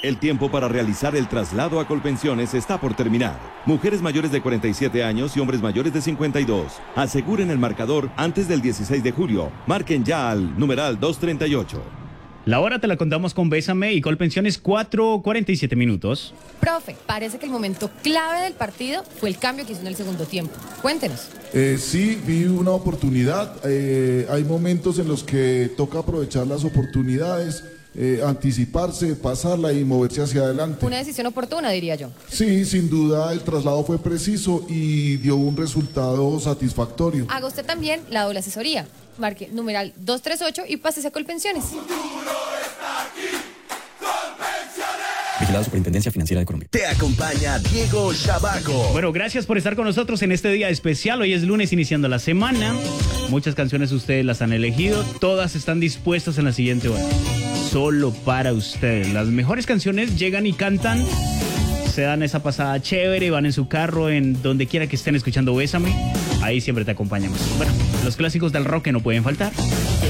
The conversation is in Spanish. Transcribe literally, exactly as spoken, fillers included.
El tiempo para realizar el traslado a Colpensiones está por terminar. Mujeres mayores de cuarenta y siete años y hombres mayores de cincuenta y dos. Aseguren el marcador antes del dieciséis de julio. Marquen ya al numeral doscientos treinta y ocho. La hora te la contamos con Bésame y Colpensiones, cuatro cuarenta y siete minutos. Profe, parece que el momento clave del partido fue el cambio que hizo en el segundo tiempo. Cuéntenos. Eh, sí, vi una oportunidad. Eh, hay momentos en los que toca aprovechar las oportunidades, eh, anticiparse, pasarla y moverse hacia adelante. Una decisión oportuna, diría yo. Sí, sin duda el traslado fue preciso y dio un resultado satisfactorio. Haga usted también la doble asesoría. Marque numeral doscientos treinta y ocho y pásese a Colpensiones. Vigilado Superintendencia Financiera de Colombia. Te acompaña Diego Shabaco. Bueno, gracias por estar con nosotros en este día especial. Hoy es lunes, iniciando la semana. Muchas canciones ustedes las han elegido. Todas están dispuestas en la siguiente hora. Solo para ustedes. Las mejores canciones llegan y cantan. Se dan esa pasada chévere, van en su carro, en donde quiera que estén escuchando Bésame. Ahí siempre te acompañamos. Bueno, los clásicos del rock que no pueden faltar.